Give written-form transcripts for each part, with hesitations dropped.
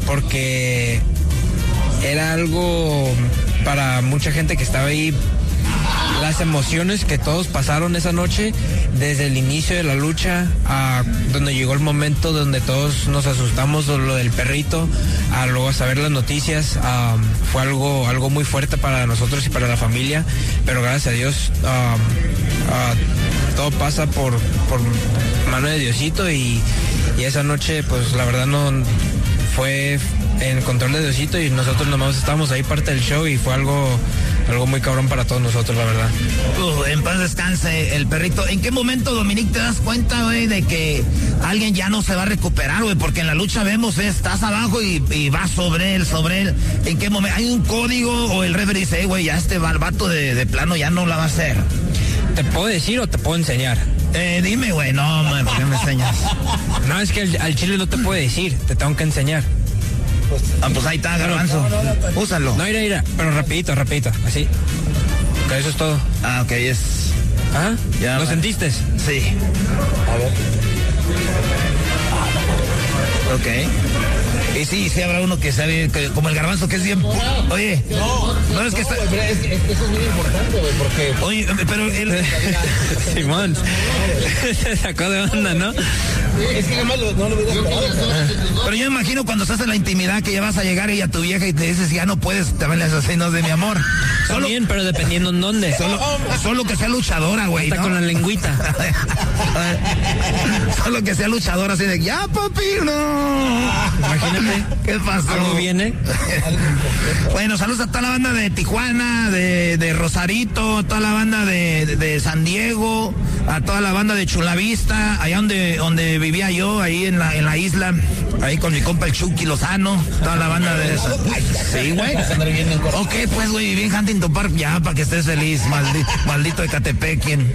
porque era algo para mucha gente que estaba ahí. Las emociones que todos pasaron esa noche, desde el inicio de la lucha a donde llegó el momento donde todos nos asustamos lo del perrito, a luego a saber las noticias, fue algo muy fuerte para nosotros y para la familia, pero gracias a Dios todo pasa por mano de Diosito y esa noche pues la verdad no fue en control de Diosito y nosotros nomás estábamos ahí parte del show y fue algo muy cabrón para todos nosotros, la verdad. En paz descanse el perrito. ¿En qué momento, Dominic, te das cuenta, güey, de que alguien ya no se va a recuperar, güey? Porque en la lucha vemos, estás abajo y vas sobre él. ¿En qué momento? ¿Hay un código o el referee dice, güey, ya este vato de plano ya no la va a hacer? ¿Te puedo decir o te puedo enseñar? Dime, güey, no, ¿por qué me enseñas? No, es que al chile no te puedo decir, te tengo que enseñar. Pues ahí está, Garbanzo. Úsalo. No, mira, pero rapidito, así. Ok, eso es todo. Ok, es... ¿Ah? Ya, ¿Lo sentiste? Sí. A ver. Ok. Y sí, habrá uno que sabe, como el Garbanzo, que es bien... Oye, no es que está... Es que eso es muy importante, güey, porque... Oye, pero él... Simón, se sacó de onda, ¿no? Es que además no lo hubiera esperado. Pero yo me imagino cuando estás en la intimidad que ya vas a llegar y a tu vieja y te dices, ya no puedes, también les asesinos de mi amor. También, pero dependiendo en dónde. Solo que sea luchadora, güey, Está ¿no? con la lengüita. Solo que sea luchadora así de, ya, papi, no. Imagínate. ¿Qué pasó? ¿Algo viene? Bueno, saludos a toda la banda de Tijuana, de Rosarito, toda la banda de San Diego, a toda la banda de Chulavista, allá donde vivía yo, ahí en la isla, ahí con mi compa el Chucky Lozano, toda la banda de esa. Sí, güey. Ok, pues, güey, viví en Huntington Park ya, para que estés feliz, maldito Ecatepec, ¿quién?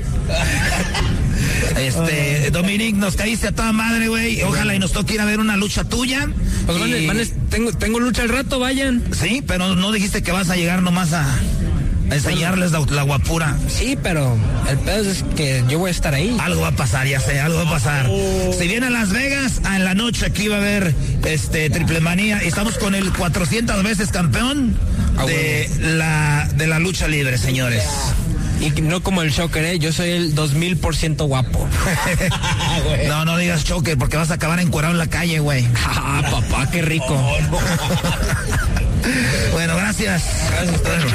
Dominic, nos caíste a toda madre, güey. Ojalá y nos toque ir a ver una lucha tuya. Pues tengo lucha al rato, vayan. Sí, pero no dijiste que vas a llegar nomás a enseñarles la guapura. Sí, pero el pedo es que yo voy a estar ahí. Algo va a pasar, ya sé, algo va a pasar. Si viene a Las Vegas, en la noche aquí va a haber Triple Manía. Estamos con el 400 veces campeón de la lucha libre, señores. Y no como el Shocker, yo soy el 2000% guapo. No digas Shocker, porque vas a acabar encuerado en la calle, güey. Ah, papá, qué rico. Bueno, gracias.